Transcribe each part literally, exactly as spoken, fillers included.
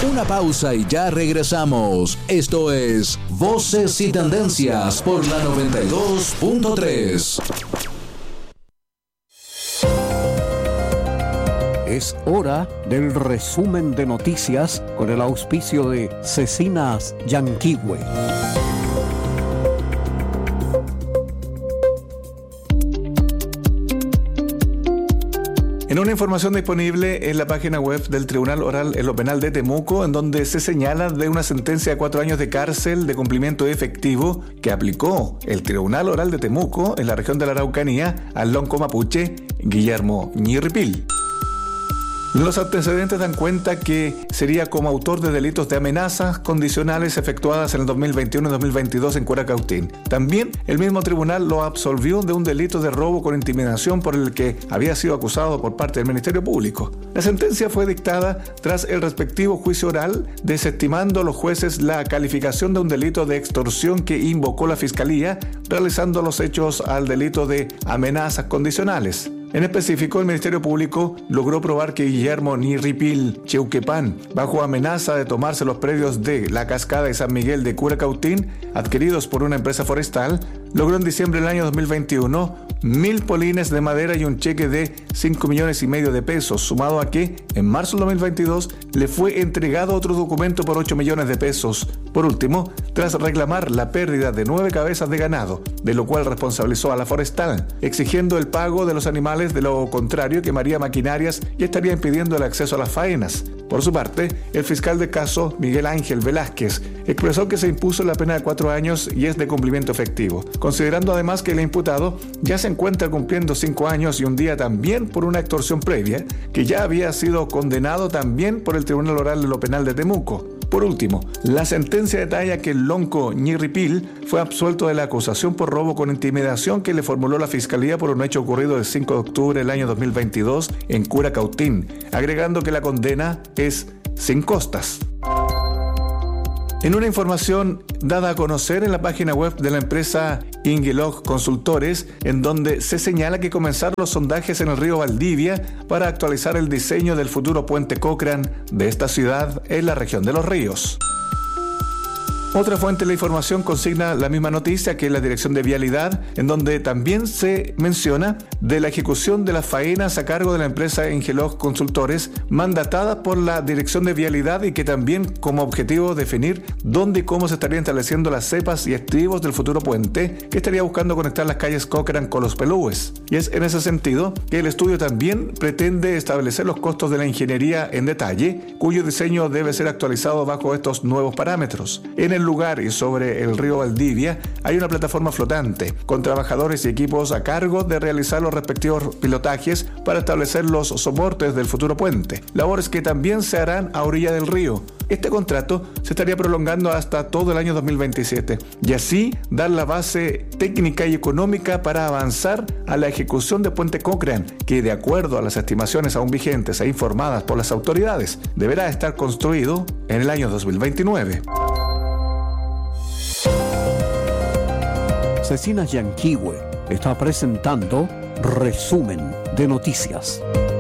Una pausa y ya regresamos. Esto es Voces y Tendencias por la noventa y dos punto tres. Es hora del resumen de noticias con el auspicio de Cecinas Yanquihue. En una información disponible en la página web del Tribunal Oral en lo Penal de Temuco, en donde se señala de una sentencia de cuatro años de cárcel de cumplimiento efectivo que aplicó el Tribunal Oral de Temuco en la región de la Araucanía al lonco mapuche Guillermo Ñirripil. Los antecedentes dan cuenta que sería como autor de delitos de amenazas condicionales efectuadas en el dos mil veintiuno y dos mil veintidós en Curacautín. También el mismo tribunal lo absolvió de un delito de robo con intimidación por el que había sido acusado por parte del Ministerio Público. La sentencia fue dictada tras el respectivo juicio oral, desestimando los jueces la calificación de un delito de extorsión que invocó la Fiscalía, realizando los hechos al delito de amenazas condicionales. En específico, el Ministerio Público logró probar que Guillermo Ñirripil Cheuquepán, bajo amenaza de tomarse los predios de La Cascada y San Miguel de Curacautín, adquiridos por una empresa forestal, logró en diciembre del año dos mil veintiuno mil polines de madera y un cheque de cinco millones y medio de pesos, sumado a que en marzo del dos mil veintidós le fue entregado otro documento por ocho millones de pesos. Por último, tras reclamar la pérdida de nueve cabezas de ganado, de lo cual responsabilizó a la forestal, exigiendo el pago de los animales, de lo contrario quemaría maquinarias y estaría impidiendo el acceso a las faenas. Por su parte, el fiscal de caso, Miguel Ángel Velázquez, expresó que se impuso la pena de cuatro años y es de cumplimiento efectivo, considerando además que el imputado ya se encuentra cumpliendo cinco años y un día también por una extorsión previa, que ya había sido condenado también por el Tribunal Oral de lo Penal de Temuco. Por último, la sentencia detalla que el lonco Ñirripil fue absuelto de la acusación por robo con intimidación que le formuló la Fiscalía por un hecho ocurrido el cinco de octubre del año dos mil veintidós en Curacautín, agregando que la condena es sin costas. En una información dada a conocer en la página web de la empresa Ingelog Consultores, en donde se señala que comenzaron los sondajes en el río Valdivia para actualizar el diseño del futuro puente Cochrane de esta ciudad en la región de Los Ríos. Otra fuente de la información consigna la misma noticia, que es la Dirección de Vialidad, en donde también se menciona de la ejecución de las faenas a cargo de la empresa Ingelog Consultores, mandatada por la Dirección de Vialidad, y que también como objetivo definir dónde y cómo se estarían estableciendo las cepas y estribos del futuro puente, que estaría buscando conectar las calles Cochrane con Los Pelúes. Y es en ese sentido que el estudio también pretende establecer los costos de la ingeniería en detalle, cuyo diseño debe ser actualizado bajo estos nuevos parámetros. En el lugar y sobre el río Valdivia hay una plataforma flotante con trabajadores y equipos a cargo de realizar los respectivos pilotajes para establecer los soportes del futuro puente, labores que también se harán a orilla del río. Este contrato se estaría prolongando hasta todo el año dos mil veintisiete y así dar la base técnica y económica para avanzar a la ejecución de Puente Cochrane, que de acuerdo a las estimaciones aún vigentes e informadas por las autoridades, deberá estar construido en el año dos mil veintinueve. Cecinas Yanquihue está presentando Resumen de Noticias.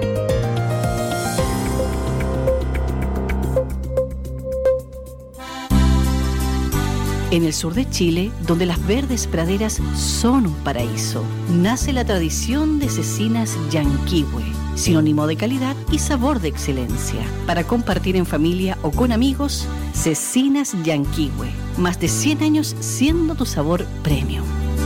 En el sur de Chile, donde las verdes praderas son un paraíso, nace la tradición de Cecinas Yanquihue, sinónimo de calidad y sabor de excelencia. Para compartir en familia o con amigos, Cecinas Yanquihue, más de cien años siendo tu sabor premium.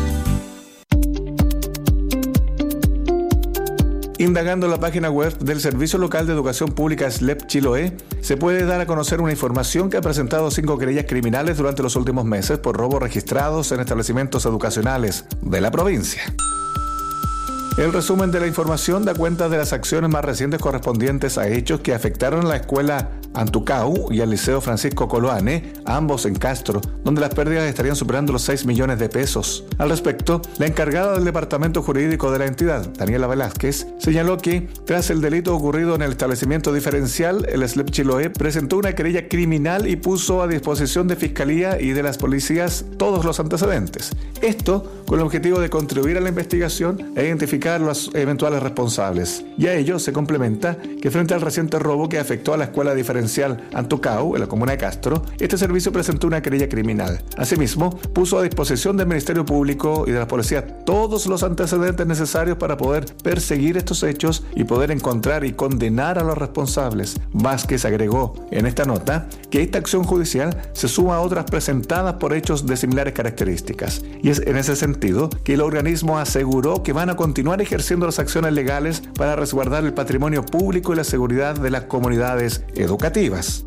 Indagando en la página web del Servicio Local de Educación Pública S L E P Chiloé, se puede dar a conocer una información que ha presentado cinco querellas criminales durante los últimos meses por robos registrados en establecimientos educacionales de la provincia. El resumen de la información da cuenta de las acciones más recientes correspondientes a hechos que afectaron a la escuela Antucau y al Liceo Francisco Coloane, ambos en Castro, donde las pérdidas estarían superando los seis millones de pesos. Al respecto, la encargada del departamento jurídico de la entidad, Daniela Velázquez, señaló que, tras el delito ocurrido en el establecimiento diferencial, el S L E P Chiloé presentó una querella criminal y puso a disposición de Fiscalía y de las policías todos los antecedentes. Esto con el objetivo de contribuir a la investigación e identificar los eventuales responsables. Y a ello se complementa que frente al reciente robo que afectó a la escuela diferencial diferencial Antocau, en la comuna de Castro, este servicio presentó una querella criminal. Asimismo, puso a disposición del Ministerio Público y de la policía todos los antecedentes necesarios para poder perseguir estos hechos y poder encontrar y condenar a los responsables. Vázquez agregó en esta nota que esta acción judicial se suma a otras presentadas por hechos de similares características. Y es en ese sentido que el organismo aseguró que van a continuar ejerciendo las acciones legales para resguardar el patrimonio público y la seguridad de las comunidades educativas.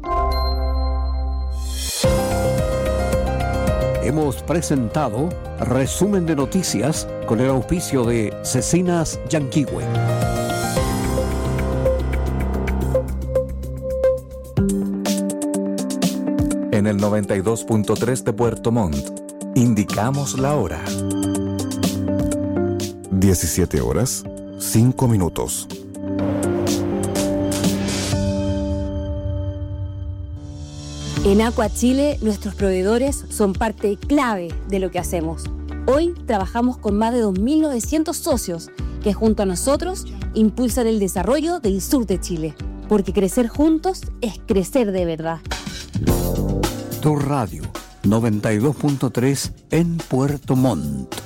Hemos presentado Resumen de Noticias con el auspicio de Cecinas Yanquihue. En el noventa y dos punto tres de Puerto Montt, indicamos la hora. diecisiete horas, cinco minutos. En Aqua Chile, nuestros proveedores son parte clave de lo que hacemos. Hoy trabajamos con más de dos mil novecientos socios que junto a nosotros impulsan el desarrollo del sur de Chile. Porque crecer juntos es crecer de verdad. Tu radio noventa y dos punto tres en Puerto Montt.